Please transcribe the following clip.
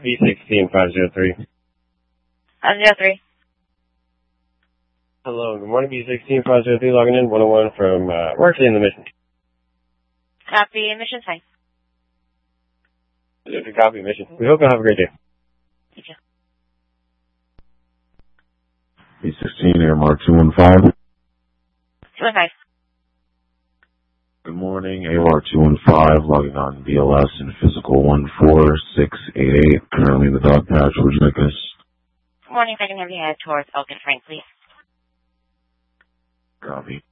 B16503. 503. Hello, good morning, B16503, logging in, 101 from, Worsley in the Mission. Copy, mission sign. Copy, Mission. We hope you'll have a great day. You too. B16, Airmark 215. 215. Good morning, AR 215, logging on BLS in physical 14688, currently in the dog patch. Would you like us? Good morning, if I can have you head towards Oak and Frank, please. Copy.